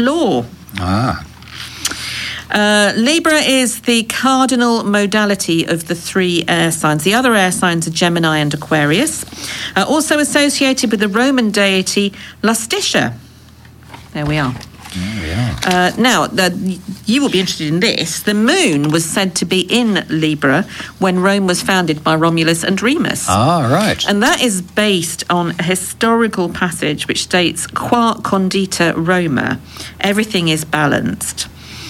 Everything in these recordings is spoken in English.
explore. Libra is the cardinal modality of the 3 air signs. The other air signs are Gemini and Aquarius. Also associated with the Roman deity Lustitia. There we are. Now, you will be interested in this. The moon was said to be in Libra when Rome was founded by Romulus and Remus. Right. And that is based on a historical passage which states, Qua condita Roma, everything is balanced.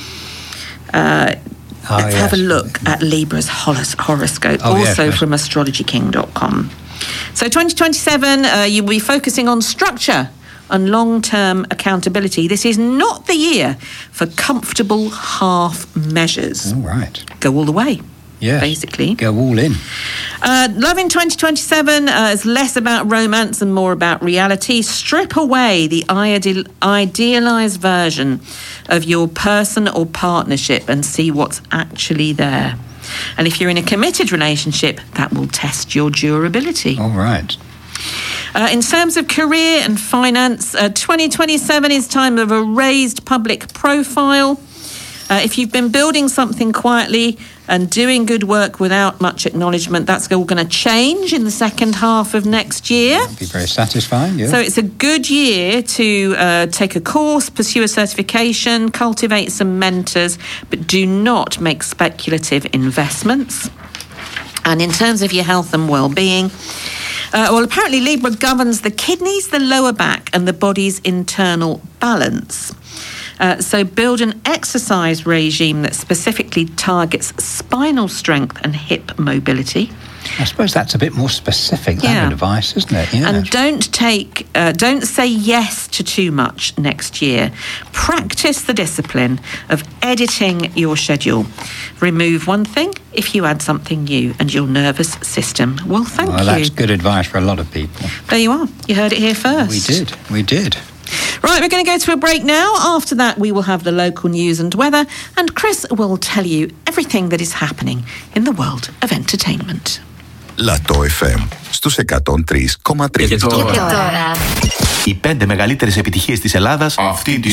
Let's have a look at Libra's horoscope, from astrologyking.com. So 2027, you'll be focusing on structure and long-term accountability. This is not the year for comfortable half measures. All right. Go all the way. Yes. Basically. Go all in. Love in 2027 is less about romance and more about reality. Strip away the idealised version of your person or partnership and see what's actually there. And if you're in a committed relationship, that will test your durability. All right. In terms of career and finance, 2027 is time of a raised public profile. If you've been building something quietly and doing good work without much acknowledgement, that's all going to change in the second half of next year. That'll be very satisfying, yeah. So it's a good year to take a course, pursue a certification, cultivate some mentors, but do not make speculative investments. And in terms of your health and well-being, apparently Libra governs the kidneys, the lower back, and the body's internal balance. So build an exercise regime that specifically targets spinal strength and hip mobility. I suppose that's a bit more specific, that advice, isn't it? Yeah. And don't say yes to too much next year. Practice the discipline of editing your schedule. Remove one thing if you add something new, and your nervous system will thank you. Well, that's good advice for a lot of people. There you are. You heard it here first. We did. Right, we're going to go to a break now. After that, we will have the local news and weather, and Chris will tell you everything that is happening in the world of entertainment. Λατό FM στους 103,3. Και τώρα οι 5 μεγαλύτερες επιτυχίες της Ελλάδας αυτή τη